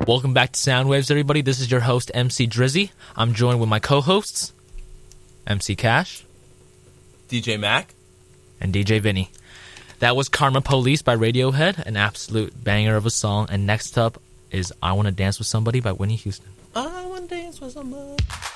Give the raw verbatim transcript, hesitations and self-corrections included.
Welcome back to Soundwaves, everybody. This is your host, M C Drizzy. I'm joined with my co-hosts, M C Cash, D J Mac, and D J Vinny. That was Karma Police by Radiohead, an absolute banger of a song. And next up is I Want to Dance with Somebody by Whitney Houston. I want to dance with somebody.